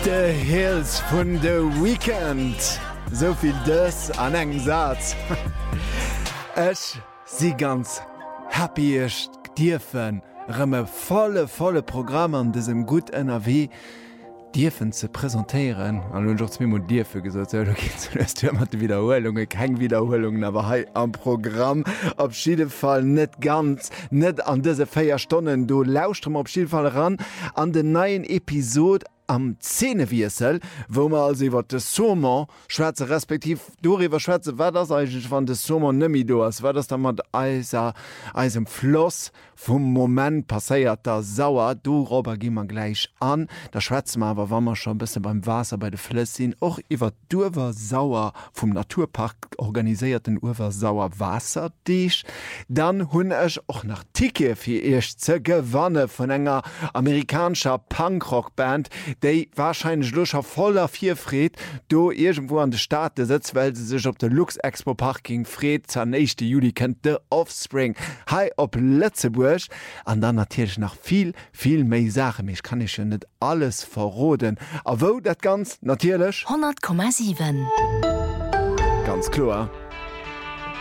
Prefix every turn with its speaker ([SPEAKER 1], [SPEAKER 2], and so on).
[SPEAKER 1] The Hills vun de Weekend. Soviel dës an eng Satz. Ech si ganz happycht Dirfen rëmme volle Programm an dësem gut NRW Dirfen ze präsentieren. An Joch mé mod Dirfe gesot mat Wiederholunge, keng Wiederholungen, awer hei am Programm op Schidefall net ganz net an dëse 4 Stonnen do lauschtrom op Schidefall ran an den neien Episode am Zähnewiesel, wo man also iwwer de Sommer schwäze respektiv doriwer schwäze, war das eigentlich van de Sommer nëmi do ass, war das da mat eisem Floss vum Moment passéiert der sauer, do Robert gi man gleich an, da schwäze man awer wammer schon bisse beim Wasser bei de Flöss sinn, och iwwer d'Uwer sauer vum Naturpark organiséierten Uwer sauer Wasser dich, dann hunn ech och nach Tike fir eich ze gewanne vun enger amerikanischer Punkrockband, déi wahrscheinlich Lucher voller Vierfred do irgendwo an de Staat sitzt, weil sie sich op der Lux Expo Park gegen Fred zur 1. Juli kennt de Offspring. Hi op Letzeburg an dann natürlich noch viel méi Sachen. Ich kann ja nicht alles verroden. Aber wo dat ganz natürlich
[SPEAKER 2] 100,7
[SPEAKER 1] ganz klar.